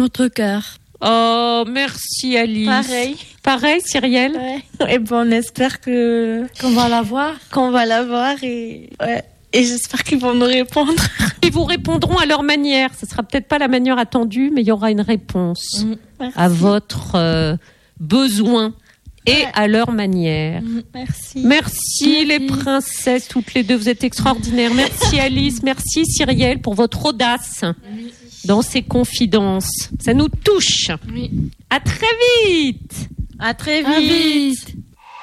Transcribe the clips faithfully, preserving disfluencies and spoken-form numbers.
notre cœur. Oh, merci Alice. Pareil. Pareil, Cyrielle. Ouais. Et bon, on espère que qu'on va la voir, qu'on va la voir et ouais. Et j'espère qu'ils vont nous répondre. Ils vous répondront à leur manière. Ce sera peut-être pas la manière attendue, mais il y aura une réponse mmh, à votre euh, besoin et ouais. à leur manière. Mmh, merci. merci. Merci les princesses, toutes les deux, vous êtes extraordinaires. Merci Alice, merci Cyrielle pour votre audace oui. dans ces confidences. Ça nous touche. Oui. À très vite. À très vite. À vite.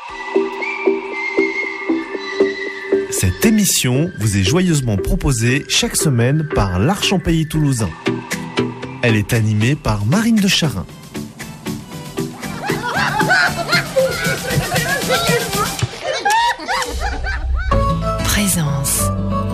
Cette émission vous est joyeusement proposée chaque semaine par l'Arche en Pays Toulousain. Elle est animée par Marine de Charin. Présence.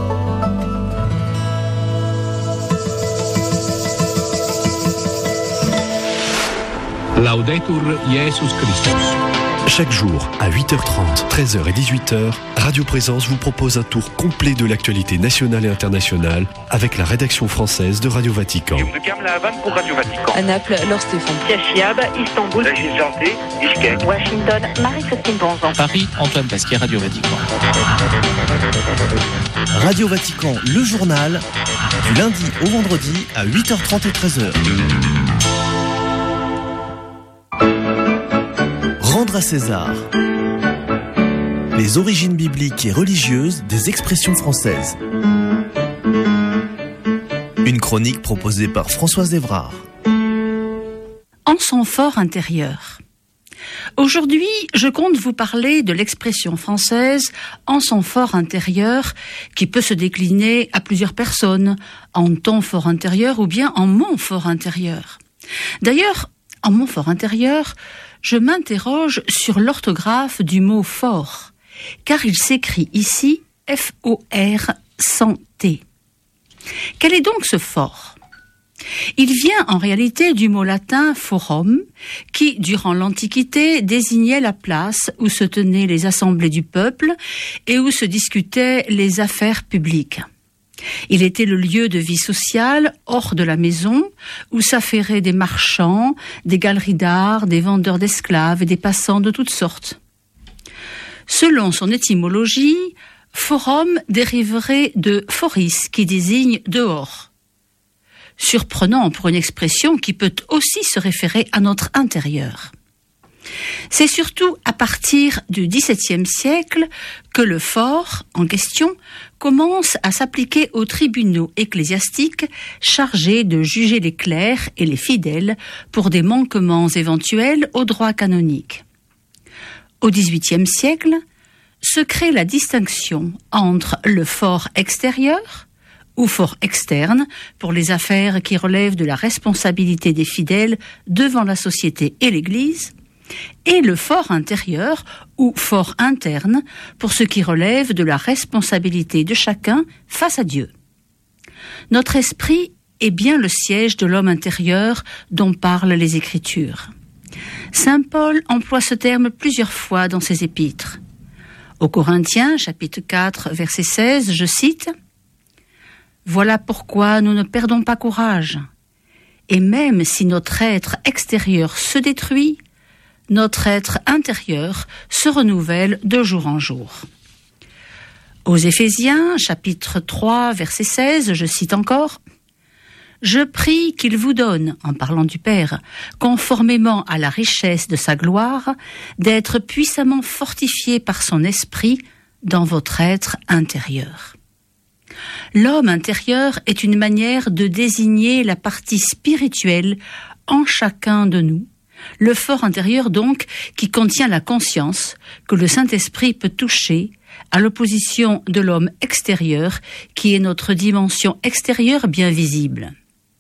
Laudetur Jesus Christus. Chaque jour, à huit heures trente, treize heures et dix-huit heures, Radio Présence vous propose un tour complet de l'actualité nationale et internationale avec la rédaction française de Radio Vatican. Pour Radio Vatican. À Naples, Laure Stéphane. Cachiab, Istanbul. Régis Janté, Bishkek. Washington, Marie-Christine Bonzan. Paris, Antoine Pasquier, Radio Vatican. Radio Vatican, le journal, du lundi au vendredi à huit heures trente et treize heures. Rendre à César. Les origines bibliques et religieuses des expressions françaises. Une chronique proposée par Françoise Evrard. En son fort intérieur. Aujourd'hui, je compte vous parler de l'expression française « en son fort intérieur » qui peut se décliner à plusieurs personnes, en ton fort intérieur ou bien en mon fort intérieur. D'ailleurs, en mon fort intérieur, je m'interroge sur l'orthographe du mot « fort », car il s'écrit ici F O R sans T. Quel est donc ce fort ? Il vient en réalité du mot latin forum, qui, durant l'Antiquité, désignait la place où se tenaient les assemblées du peuple et où se discutaient les affaires publiques. Il était le lieu de vie sociale, hors de la maison, où s'affairaient des marchands, des galeries d'art, des vendeurs d'esclaves et des passants de toutes sortes. Selon son étymologie, forum dériverait de foris, qui désigne dehors. Surprenant pour une expression qui peut aussi se référer à notre intérieur. C'est surtout à partir du dix-septième siècle que le fort en question commence à s'appliquer aux tribunaux ecclésiastiques chargés de juger les clercs et les fidèles pour des manquements éventuels au droit canonique. Au dix-huitième siècle, se crée la distinction entre le fort extérieur ou fort externe pour les affaires qui relèvent de la responsabilité des fidèles devant la société et l'Église, et le fort intérieur ou fort interne pour ce qui relève de la responsabilité de chacun face à Dieu. Notre esprit est bien le siège de l'homme intérieur dont parlent les Écritures. Saint Paul emploie ce terme plusieurs fois dans ses épîtres. Aux Corinthiens, chapitre quatre, verset seize, je cite « Voilà pourquoi nous ne perdons pas courage. Et même si notre être extérieur se détruit, notre être intérieur se renouvelle de jour en jour. » Aux Éphésiens, chapitre trois, verset seize, je cite encore « Je prie qu'il vous donne, en parlant du Père, conformément à la richesse de sa gloire, d'être puissamment fortifié par son esprit dans votre être intérieur. » L'homme intérieur est une manière de désigner la partie spirituelle en chacun de nous, le fort intérieur donc qui contient la conscience que le Saint-Esprit peut toucher, à l'opposition de l'homme extérieur qui est notre dimension extérieure bien visible.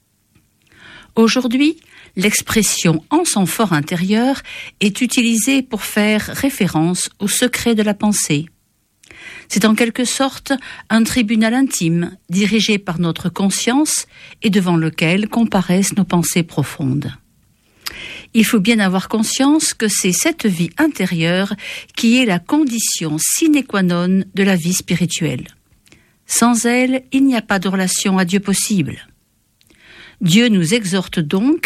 Aujourd'hui, l'expression « en son fort intérieur » est utilisée pour faire référence au secret de la pensée. C'est en quelque sorte un tribunal intime, dirigé par notre conscience et devant lequel comparaissent nos pensées profondes. Il faut bien avoir conscience que c'est cette vie intérieure qui est la condition sine qua non de la vie spirituelle. Sans elle, il n'y a pas de relation à Dieu possible. Dieu nous exhorte donc